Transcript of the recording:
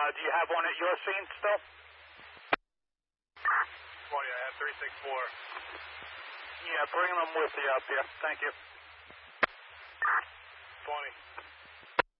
Do you have one at your scene still? 20, I have 364. Yeah, bring them with you up here. Thank you.